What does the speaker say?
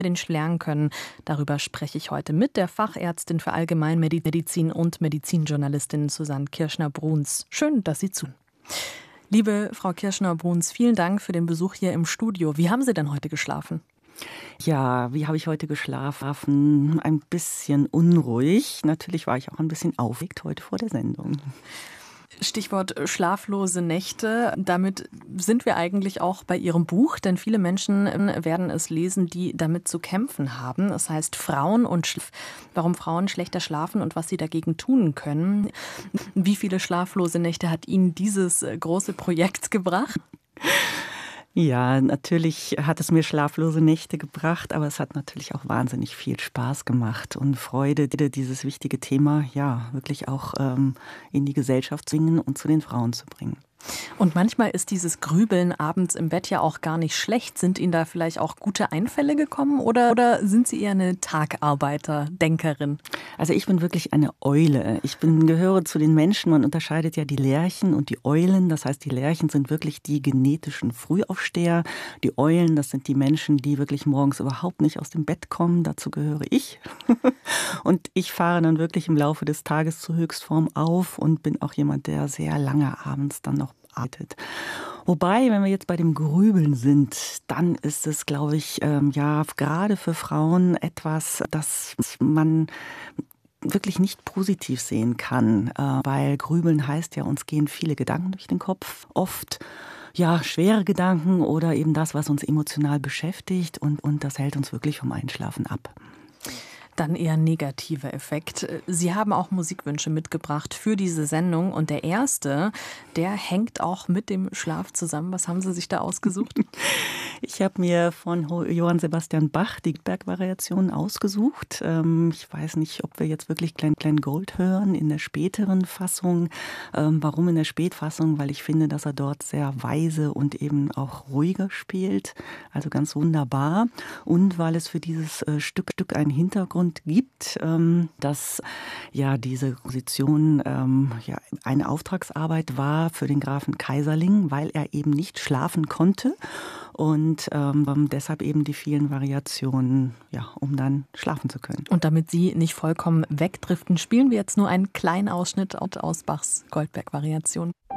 den lernen können. Darüber spreche ich heute mit der Fachärztin für Allgemeinmedizin und Medizinjournalistin Susanne Kirschner-Bruns. Schön, dass Sie zuhören. Liebe Frau Kirschner-Bruns, vielen Dank für den Besuch hier im Studio. Wie haben Sie denn heute geschlafen? Ja, wie habe ich heute geschlafen? Ein bisschen unruhig. Natürlich war ich auch ein bisschen aufgeregt heute vor der Sendung. Stichwort schlaflose Nächte. Damit sind wir eigentlich auch bei Ihrem Buch, denn viele Menschen werden es lesen, die damit zu kämpfen haben. Es heißt Frauen und warum Frauen schlechter schlafen und was sie dagegen tun können. Wie viele schlaflose Nächte hat Ihnen dieses große Projekt gebracht? Ja, natürlich hat es mir schlaflose Nächte gebracht, aber es hat natürlich auch wahnsinnig viel Spaß gemacht und Freude, dieses wichtige Thema ja wirklich auch in die Gesellschaft zu bringen und zu den Frauen zu bringen. Und manchmal ist dieses Grübeln abends im Bett ja auch gar nicht schlecht. Sind Ihnen da vielleicht auch gute Einfälle gekommen oder sind Sie eher eine Tagarbeiter-Denkerin? Also ich bin wirklich eine Eule. Gehöre zu den Menschen, man unterscheidet ja die Lerchen und die Eulen. Das heißt, die Lerchen sind wirklich die genetischen Frühaufsteher. Die Eulen, das sind die Menschen, die wirklich morgens überhaupt nicht aus dem Bett kommen. Dazu gehöre ich. Und ich fahre dann wirklich im Laufe des Tages zur Höchstform auf und bin auch jemand, der sehr lange abends dann noch arbeitet. Wobei, wenn wir jetzt bei dem Grübeln sind, dann ist es, glaube ich, ja, gerade für Frauen etwas, das man wirklich nicht positiv sehen kann, weil Grübeln heißt ja, uns gehen viele Gedanken durch den Kopf, oft ja, schwere Gedanken oder eben das, was uns emotional beschäftigt und das hält uns wirklich vom Einschlafen ab. Dann eher negativer Effekt. Sie haben auch Musikwünsche mitgebracht für diese Sendung und der erste, der hängt auch mit dem Schlaf zusammen. Was haben Sie sich da ausgesucht? Ich habe mir von Johann Sebastian Bach die Bergvariationen ausgesucht. Ich weiß nicht, ob wir jetzt wirklich Klein Gold hören in der späteren Fassung. Warum in der Spätfassung? Weil ich finde, dass er dort sehr weise und eben auch ruhiger spielt. Also ganz wunderbar. Und weil es für dieses Stück einen Hintergrund gibt, dass ja diese Komposition ja eine Auftragsarbeit war für den Grafen Kaiserling, weil er eben nicht schlafen konnte und deshalb eben die vielen Variationen, ja, um dann schlafen zu können. Und damit Sie nicht vollkommen wegdriften, spielen wir jetzt nur einen kleinen Ausschnitt aus Bachs Goldberg-Variation.